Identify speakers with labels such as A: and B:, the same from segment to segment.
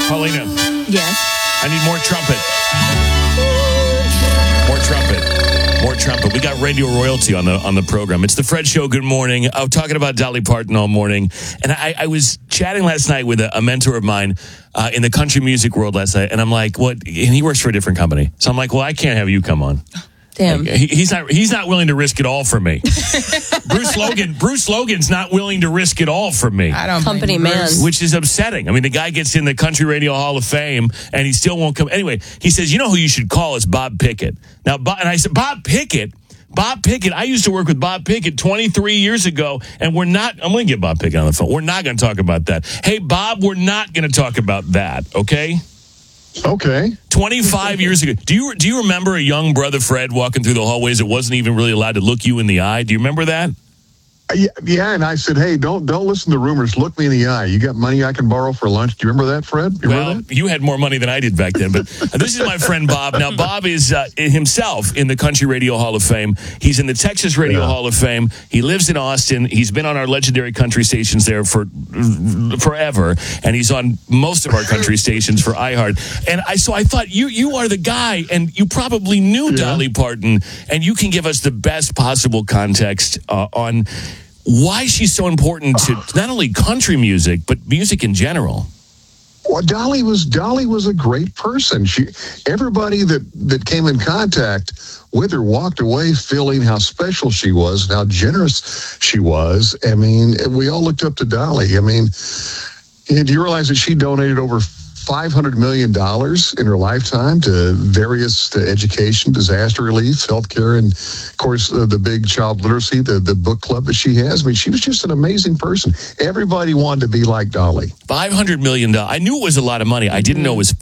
A: Paulina,
B: Yes.
A: I need more trumpet. More trumpet. More trumpet. We got radio royalty on the program. It's the Fred Show. Good morning. I was talking about Dolly Parton all morning, and I was chatting last night with a mentor of mine in the country music world last night, and I'm like, "What?" And he works for a different company, so I'm like, "Well, I can't have you come on."
B: Damn.
A: He's not willing to risk it all for me. Bruce Logan's not willing to risk it all for me.
C: I don't
B: Company man.
A: Which is upsetting. I mean, the guy gets in the Country Radio Hall of Fame, and he still won't come. Anyway, he says, "You know who you should call is Bob Pickett." Now, and I said, Bob Pickett? I used to work with Bob Pickett 23 years ago, and I'm going to get Bob Pickett on the phone. We're not going to talk about that. Hey, Bob, we're not going to talk about that, okay?
D: Okay.
A: 25 years ago. Do you remember a young brother Fred walking through the hallways that wasn't even really allowed to look you in the eye? Do you remember that?
D: Yeah, and I said, hey, don't listen to rumors. Look me in the eye. You got money I can borrow for lunch. Do you remember that, Fred?
A: You had more money than I did back then. But this is my friend Bob. Now, Bob is himself in the Country Radio Hall of Fame. He's in the Texas Radio Hall of Fame. He lives in Austin. He's been on our legendary country stations there for forever, and he's on most of our country stations for iHeart. And I thought you are the guy, and you probably knew Dolly Parton, and you can give us the best possible context on why she's so important to not only country music, but music in general.
D: Well, Dolly was a great person. Everybody that came in contact with her walked away feeling how special she was, how generous she was. I mean, we all looked up to Dolly. I mean, do you realize that she donated over $500 million in her lifetime to education, disaster relief, healthcare, and of course the big child literacy, the book club that she has. I mean, she was just an amazing person. Everybody wanted to be like Dolly.
A: $500 million. I knew it was a lot of money. I didn't know it was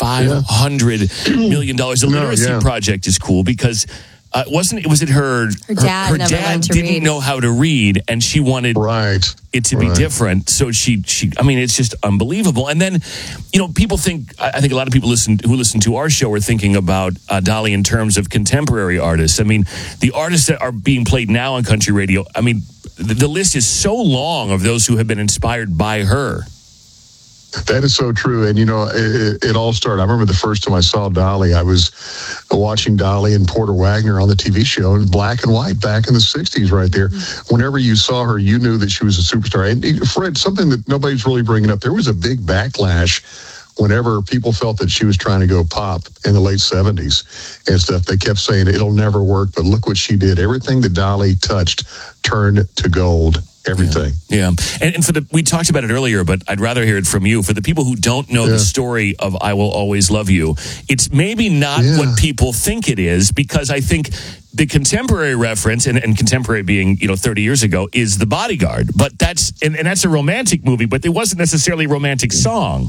A: $500 million. The Literacy Project is cool because was it her dad didn't know how to read, and she wanted it to be different. So she it's just unbelievable. And then, people I think a lot of people who listen to our show are thinking about Dolly in terms of contemporary artists. I mean, the artists that are being played now on country radio, I mean, the list is so long of those who have been inspired by her.
D: That is so true. And, it all started. I remember the first time I saw Dolly, I was watching Dolly and Porter Wagoner on the TV show in black and white back in the 60s right there. Whenever you saw her, you knew that she was a superstar. And Fred, something that nobody's really bringing up, there was a big backlash whenever people felt that she was trying to go pop in the late 70s and stuff. They kept saying it'll never work, but look what she did. Everything that Dolly touched turned to gold. Everything.
A: Yeah. And we talked about it earlier, but I'd rather hear it from you. For the people who don't know the story of I Will Always Love You, it's maybe not what people think it is, because I think the contemporary reference, and contemporary being, 30 years ago, is The Bodyguard. But that's a romantic movie, but it wasn't necessarily a romantic song.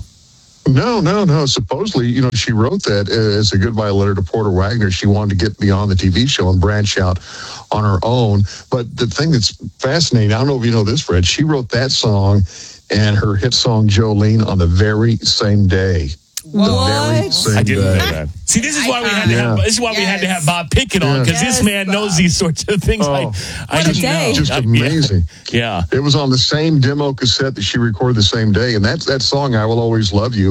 D: No. Supposedly, she wrote that as a goodbye letter to Porter Wagoner. She wanted to get beyond the TV show and branch out on her own. But the thing that's fascinating, I don't know if you know this, Fred, she wrote that song and her hit song Jolene on the very same day.
B: What?
A: I didn't know that. See, this is why we had to have Bob Pickett on, because this man knows these sorts of things. I didn't know.
D: Just amazing.
A: Yeah.
D: It was on the same demo cassette that she recorded the same day, and that song, I Will Always Love You.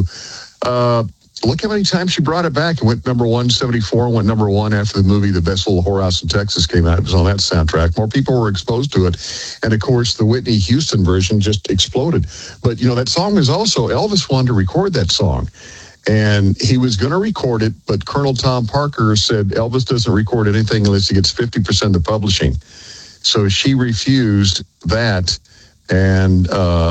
D: Look how many times she brought it back. It went number 174 and went number one after the movie The Best Little Whorehouse in Texas came out. It was on that soundtrack. More people were exposed to it. And, of course, the Whitney Houston version just exploded. But, that song is also, Elvis wanted to record that song. And he was going to record it, but Colonel Tom Parker said Elvis doesn't record anything unless he gets 50% of the publishing. So she refused that, and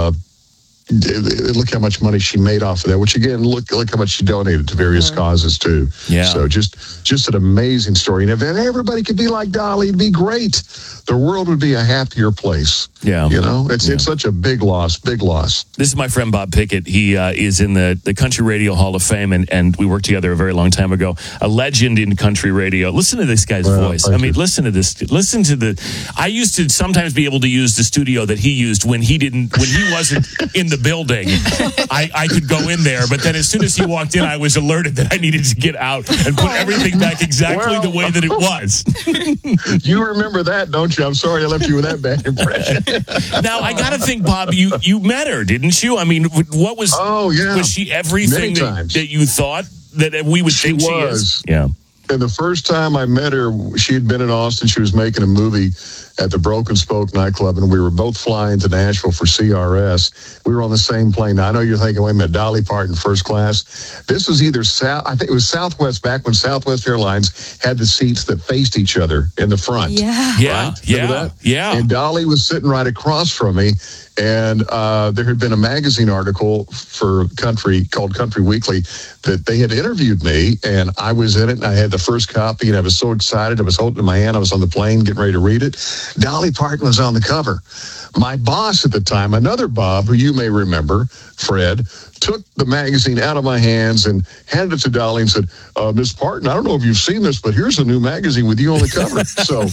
D: look how much money she made off of that, which, again, look how much she donated to various causes, too.
A: Yeah.
D: So just an amazing story. And if everybody could be like Dolly, it'd be great. The world would be a happier place.
A: Yeah.
D: It's such a big loss.
A: This is my friend Bob Pickett. He is in the Country Radio Hall of Fame, and we worked together a very long time ago. A legend in country radio. Listen to this guy's voice. I mean, listen to this. Listen to I used to sometimes be able to use the studio that he used when he wasn't in the the building, I could go in there. But then as soon as he walked in, I was alerted that I needed to get out and put everything back exactly the way that it was.
D: You remember that, don't you? I'm sorry I left you with that bad impression.
A: Now, I got to think, Bob, you met her, didn't you? I mean, what was...
D: Oh, yeah.
A: Was she everything that you thought that we would think she is? Yeah.
D: And the first time I met her, she had been in Austin. She was making a movie at the Broken Spoke nightclub, and we were both flying to Nashville for CRS. We were on the same plane. Now, I know you're thinking, wait a minute, Dolly Parton first class. This was either I think it was Southwest, back when Southwest Airlines had the seats that faced each other in the front.
A: Yeah.
D: And Dolly was sitting right across from me. And there had been a magazine article for Country called Country Weekly that they had interviewed me, and I was in it, and I had the first copy, and I was so excited. I was holding it in my hand. I was on the plane getting ready to read it. Dolly Parton was on the cover. My boss at the time, another Bob, who you may remember, Fred, took the magazine out of my hands and handed it to Dolly and said, Miss Parton, I don't know if you've seen this, but here's a new magazine with you on the cover. So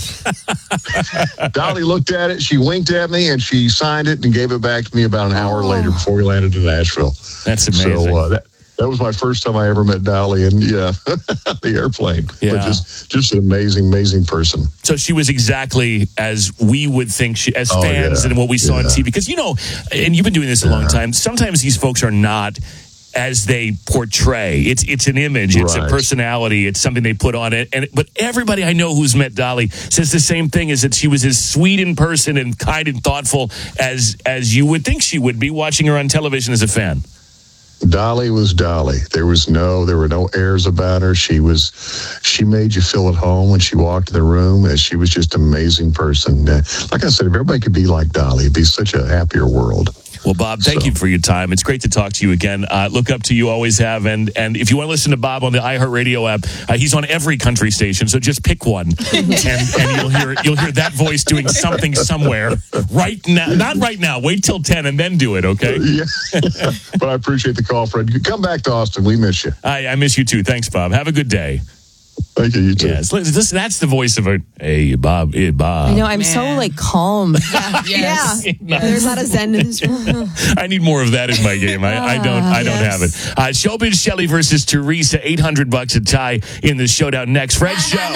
D: Dolly looked at it, she winked at me, and she signed it and gave it back to me about an hour later before we landed in Nashville.
A: That's amazing.
D: So that was my first time I ever met Dolly, and the airplane.
A: Yeah.
D: But just an amazing person.
A: So she was exactly as we would think she, as fans, and what we saw on TV. Because, and you've been doing this a long time, sometimes these folks are not as they portray. It's an image, it's a personality, it's something they put on it. But everybody I know who's met Dolly says the same thing, is that she was as sweet in person and kind and thoughtful as you would think she would be watching her on television as a fan.
D: Dolly was Dolly. There were no airs about her. She made you feel at home when she walked in the room, and she was just an amazing person. Like I said, if everybody could be like Dolly, it'd be such a happier world.
A: Well, Bob, thank you for your time. It's great to talk to you again. Look up to you, always have. And if you want to listen to Bob on the iHeartRadio app, he's on every country station, so just pick one. and you'll hear that voice doing something somewhere right now. Not right now. Wait till 10 and then do it, okay?
D: Yeah. But I appreciate the call, Fred. Come back to Austin. We miss you.
A: I miss you too. Thanks, Bob. Have a good day.
D: Thank you. You too.
A: Yes, that's the voice of hey, Bob. Hey, Bob.
B: I know. I'm so calm.
C: Yes.
B: Yeah. There's a lot of zen in this room.
A: I need more of that in my game. I don't have it. Showbiz Shelley versus Teresa. $800 a tie in the showdown next. Fred Show.